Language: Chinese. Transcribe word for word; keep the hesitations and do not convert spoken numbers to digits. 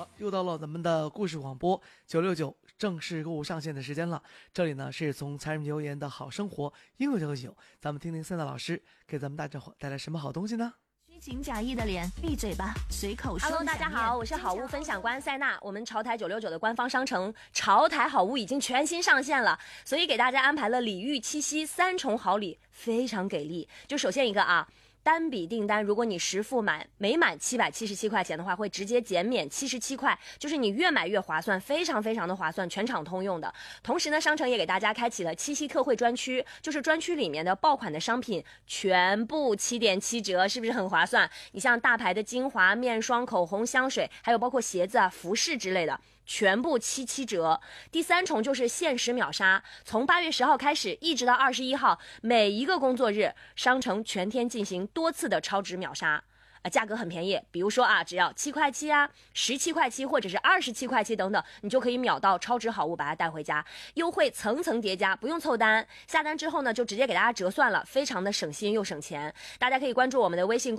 好，又到了咱们的故事广播九六九正式购物上线的时间了。这里呢是从柴米油盐的好生活应有九九，咱们听听赛娜老师给咱们大家伙带来什么好东西呢？ 虚情假意的脸，闭嘴吧，随口说。 Hello， 大家好，我是好物分享官赛娜。我们潮台九六九的官方商城潮台好物已经全新上线了，所以给大家安排了礼遇七夕三重好礼，非常给力。就首先一个啊，单笔订单，如果你实付满每满七百七十七块钱的话，会直接减免七十七块，就是你越买越划算，非常非常的划算，全场通用的。同时呢，商城也给大家开启了七夕特惠专区，就是专区里面的爆款的商品全部七点七折，是不是很划算？你像大牌的精华、面霜、口红、香水，还有包括鞋子啊、服饰之类的，全部七七折。第三重就是限时秒杀，从八月十号开始一直到二十一号，每一个工作日，商城全天进行多次的超值秒杀。呃，价格很便宜，比如说啊，只要七块七啊、十七块七或者是二十七块七等等，你就可以秒到超值好物，把它带回家。优惠层层叠加，不用凑单，下单之后呢，就直接给大家折算了，非常的省心又省钱。大家可以关注我们的微信